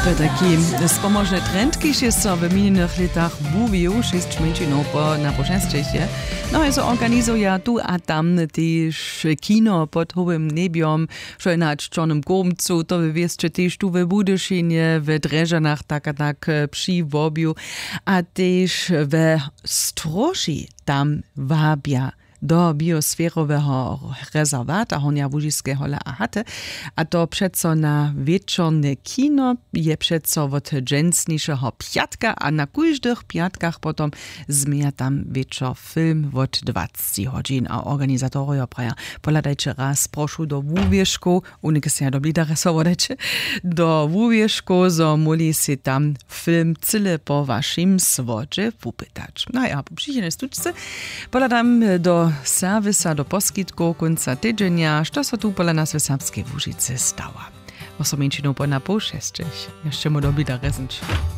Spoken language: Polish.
Taki spomożny trend, który się w minionych latach buwił, 6 miesięcy po nabożeństwie. No i so organizuje tu a tam też kino pod hołym niebiom, że na Czarnym Górmcu, to wy wiecie też tu w Budyszynie, w Dreżanach, tak przy Wobiu, a też w Stroszy tam wabia do biosferowego rezerwata Hornia Łużyskiego Lahate, a to przeco na wieczorne kino je przeco od dżęsniejszego piatka, a na każdych piatkach potom zmija tam wieczor film od 20 godzin, a organizatoria praja poladajcie raz proszę do Wówieszku, unik się do blidaresowadajcie, do Wówieszku, zo moli się tam film cyle po waszym swodzie upytać. No ja po przyjemnej stuczce poladam do servisa do poskitku końca tydzienia, što so tu pola nas w Serbskiej Łużycy stała. Osomięciną po na pół 6. Jeszcze mu do blidaresenć.